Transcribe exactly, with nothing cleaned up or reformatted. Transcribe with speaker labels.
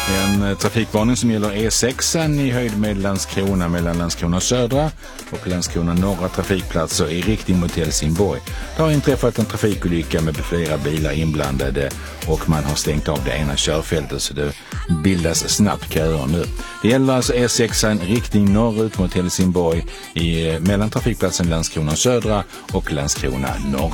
Speaker 1: En trafikvarning som gäller E sex i höjd med Landskrona mellan Landskrona södra och Landskrona norra trafikplatser i riktning mot Helsingborg. Det har inträffat en trafikolycka med flera bilar inblandade och man har stängt av det ena körfältet så det bildas snabbt köer nu. Det gäller alltså E sex riktning norrut mot Helsingborg i mellan trafikplatsen Landskrona södra och Landskrona norra.